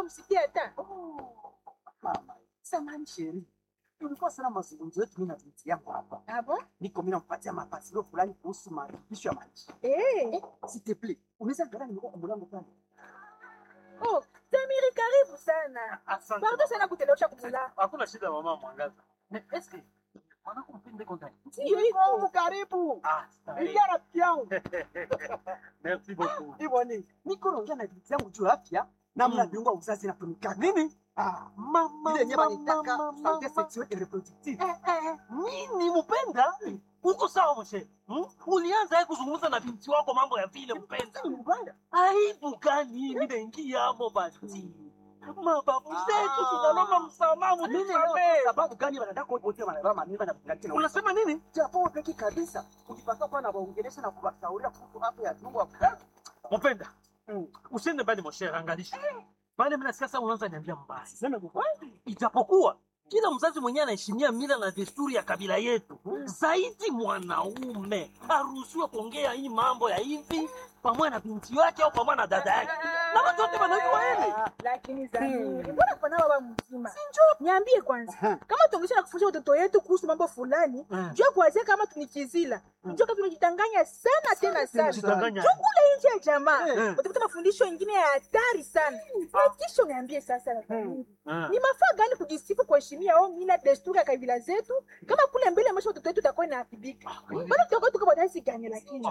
kwa msikia hata. Mama, samahani sheri. Tulikuwa sana mazungumzo yetu mimi na binti yangu hapa. Abo? Niko mimi nampatia mapasilo fulani kuhusu marekebisho ya maisha. S'il te plaît, unaweza angalia niko kumlango pale. Oh, Samiri karibu sana. Asante. Pardon sana kutelewesha kumula. Hakuna shida mama Mwangaza. Eske mwanako mpende konta. Sio hivyo. Karibu. Ah, Ndio rafiki yangu. merci beaucoup. Hivyo ni niko naongea na binti yangu juu afya namna viungo vya uzazi inatumika. Nini? Mama, ile nyama nitaka santé sexuelle et reproductive. Nini mpenda? Uko sawa mshe? Ulianza kuzungumza na binti wako mambo ya vile mpenda. Aibu gani nimeingia hapo basi? Mababu zetu tunalomba msamaha mtusamee. Sababu gani wanataka wote wanalala mimba na kukatina? Unasema nini? Japo peki kabisa. Ukipata kwa na waongelesha na kuwashauri kuhusu afya ya viungo vya uzazi. Mpenda. Usiende mbali mshe, angalisha. Pale mimi nasikia sasa unaanza niambia mbaya. Sema mbaya. Ijapokuwa kila mzazi mwenyewe anaheshimia mila na desturi ya kabila yetu, zaidi mwanaume haruhusiwi kuongea hii mambo ya hivi pamoja na binti yake au pamoja na dada yake, na watu wote wanajua hili. Lakini Samiri, mbona kwa baba mzima? Niambie kwanza, kama tungesha na kufundisha watoto wetu kuhusu mambo fulani, jua kuanzia kama tunikizila. Jua kama tunajitanganya sana tena sana. Chukula nje ya jamaa. Utapata mafundisho mengine ya hatari sana. Na kisha niambie sasa na Samiri. Ni mafaa gani kujisifu kuheshimia au mila desturi ya kabila zetu kama kule mbele maisha watoto wetu utakuwa inaharibika. Bado tutakuwa tuko badaisi gani lakini?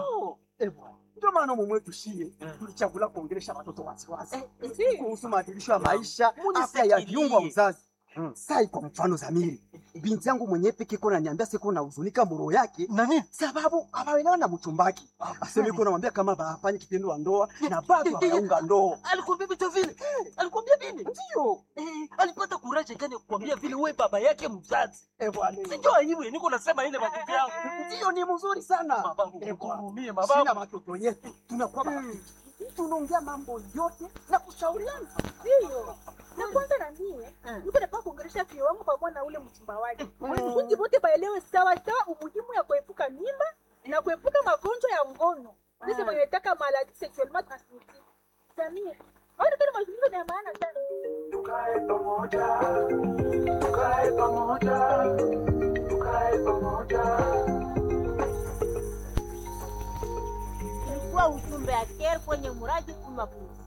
Ndio maana mume wetu shie tulichagula kuongelesha watoto wasiwasi kuhusu maadhimisho ya maisha, afya ya viungo vya uzazi. Sai kwa mfano Zamiri, binti yangu mwenyewe peke yake ananiambia siko na huzunika moro yake Nani? sababu hawaelewana na mchumbaki. Aseme yuko namwambia kama hafanye kitendo wa ndoa na bado hayaunga ndoa. Alikwambia vitu vile? Alikwambia nini? Ndio. Alipata kuraje gani kukwambia vile wewe baba yake mzazi? Bwana. Sio aibu, niko nasema ile matukio yangu. Ndio ni mzuri sana. Mababu, kuhurumie Sina mababu. watoto yetu tunakuwa marafiki. Tunaongea mambo yote na kushauriana. Ndio. Na kwanza na mie, niko nataka kuongelesha pia wangu pamoja na ule mchumba wake. Wengine wote baelewe sawa sawa umuhimu ya kuepuka mimba na kuepuka magonjwa ya ngono. Sisi wanataka maladie sexuellement transmissible. Samir, hapo ndio mazungumzo ya maana sana. Tukae pamoja. Tukae pamoja. Tukae pamoja. Ilikuwa ujumbe ya Care kwenye mradi Kumapunzi.